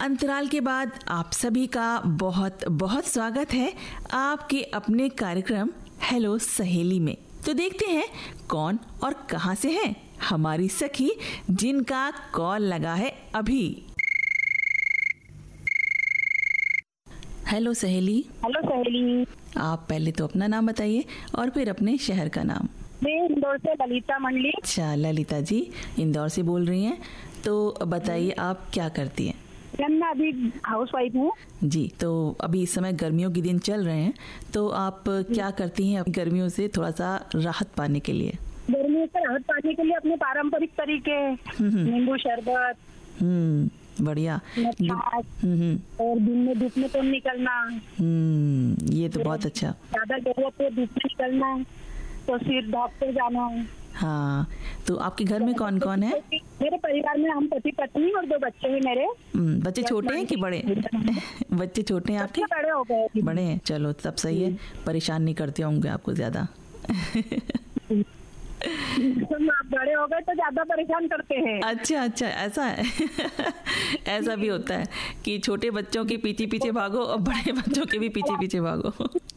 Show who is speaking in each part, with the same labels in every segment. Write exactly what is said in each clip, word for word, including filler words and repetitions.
Speaker 1: अंतराल के बाद आप सभी का बहुत बहुत स्वागत है आपके अपने कार्यक्रम हेलो सहेली में। तो देखते हैं कौन और कहां से है हमारी सखी जिनका कॉल लगा है अभी। हेलो सहेली।
Speaker 2: हेलो सहेली।
Speaker 1: आप पहले तो अपना नाम बताइए और फिर अपने शहर का नाम।
Speaker 2: मैं इंदौर से ललिता मंडली।
Speaker 1: अच्छा ललिता जी इंदौर से बोल रही हैं, तो बताइए आप क्या करती हैं?
Speaker 2: मैं अभी हाउस वाइफ हूँ
Speaker 1: जी। तो अभी इस समय गर्मियों के दिन चल रहे हैं, तो आप क्या करती हैं गर्मियों से थोड़ा सा राहत पाने के लिए?
Speaker 2: गर्मियों से राहत पाने के लिए अपने पारंपरिक तरीके, नींबू शरबत,
Speaker 1: हम्म बढ़िया,
Speaker 2: हम्म और दिन में धूप में तो निकलना।
Speaker 1: हम्म ये तो बहुत अच्छा।
Speaker 2: ज्यादा जरूरत है धूप में निकलना तो सिर डॉक्टर जाना।
Speaker 1: हाँ, तो आपके घर में कौन कौन है?
Speaker 2: मेरे परिवार में हम पति पत्नी और दो बच्चे हैं मेरे।
Speaker 1: बच्चे छोटे हैं कि बड़े? बच्चे छोटे हैं आपके?
Speaker 2: बड़े हो गए।
Speaker 1: बड़े हैं, चलो सब सही है। परेशान नहीं करते होंगे आपको ज्यादा?
Speaker 2: आप बड़े हो गए तो ज्यादा परेशान करते हैं।
Speaker 1: अच्छा अच्छा ऐसा है। ऐसा भी होता है कि छोटे बच्चों के पीछे पीछे भागो और बड़े बच्चों के भी पीछे पीछे भागो।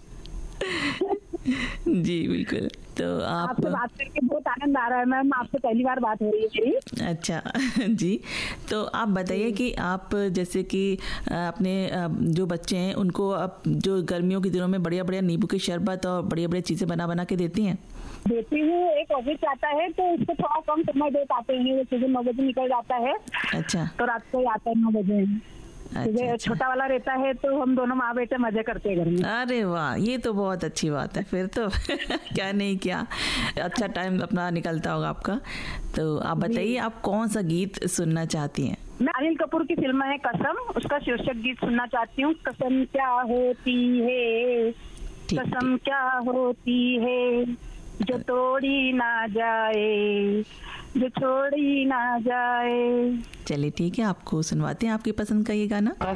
Speaker 1: जी बिल्कुल। तो आप
Speaker 2: आपसे बात करके बहुत आनंद आ रहा है मैम, आपसे पहली बार बात हो रही है मेरी।
Speaker 1: अच्छा जी। तो आप बताइए कि आप जैसे कि अपने जो बच्चे हैं उनको आप जो गर्मियों के दिनों में बढ़िया बढ़िया नींबू की शरबत और बढ़िया बढ़िया चीजें बना बना के देती हैं?
Speaker 2: देती हूँ। एक ऑफिस आता है तो उसको थोड़ा कम समय दे पाते हैं, वो सुबह नौ बजे निकल जाता है। अच्छा। तो रात को आता है नौ बजे। अच्छा, अच्छा। छोटा वाला रहता है तो हम दोनों माँ बेटे मजे करते हैं घर में।
Speaker 1: अरे वाह, ये तो बहुत अच्छी बात है फिर तो। क्या नहीं क्या अच्छा टाइम अपना निकलता होगा आपका। तो आप बताइए आप कौन सा गीत सुनना चाहती हैं?
Speaker 2: मैं अनिल कपूर की फिल्म है कसम, उसका शीर्षक गीत सुनना चाहती हूँ। कसम क्या होती है, कसम क्या होती है, जो तोड़ी ना जाए, जो छोड़ी ना जाए।
Speaker 1: चलिए ठीक है, आपको सुनवाते हैं आपकी पसंद का ये गाना।